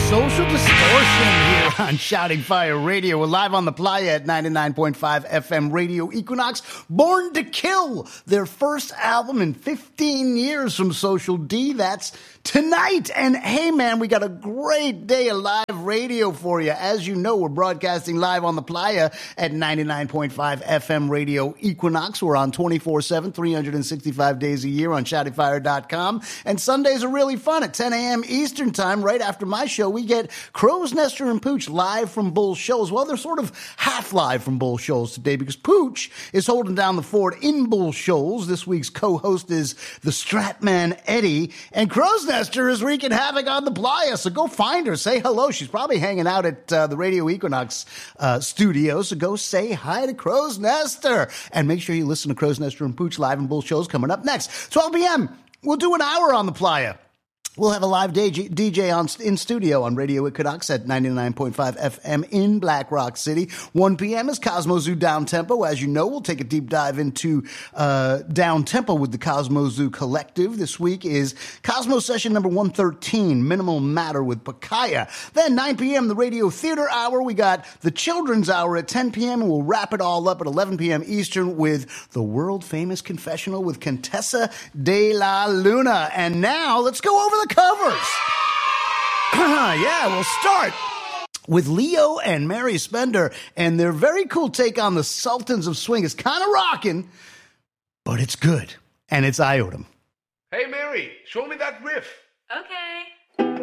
Social Distortion here on Shouting Fire Radio. We're live on the playa at 99.5 FM Radio Equinox. Born to Kill, their first album in 15 years from Social D. That's tonight. And hey, man, we got a great day of live radio for you. As you know, we're broadcasting live on the playa at 99.5 FM Radio Equinox. We're on 24/7, 365 days a year on shoutingfire.com. And Sundays are really fun at 10 a.m. Eastern Time. Right after my show, we get Crow's Nester and Pooch live from Bull Shoals. Well, they're sort of half live from Bull Shoals today because Pooch is holding down the fort in Bull Shoals. This week's co-host is the Stratman Eddie, and Crow's Nester is wreaking havoc on the playa. So go find her, say hello. She's probably hanging out at the Radio Equinox studio. So go say hi to Crow's Nester, and make sure you listen to Crow's Nester and Pooch live in Bull Shoals coming up next. 12 p.m. We'll do an hour on the playa. We'll have a live DJ in studio on Radio Equinox at 99.5 FM in Black Rock City. 1 p.m. is Cosmo Zoo Down Tempo. As you know, we'll take a deep dive into Down Tempo with the Cosmo Zoo Collective. This week is Cosmo Session number 113, Minimal Matter with Pacaya. Then 9 p.m., the Radio Theater Hour. We got the Children's Hour at 10 p.m., and we'll wrap it all up at 11 p.m. Eastern with the world-famous Confessional with Contessa de la Luna. And now, let's go over the covers. Yeah, we'll start with Leo and Mary Spender and their very cool take on the Sultans of Swing. It's kind of rocking, but it's good, and it's Iotum. Hey, Mary, show me that riff. Okay.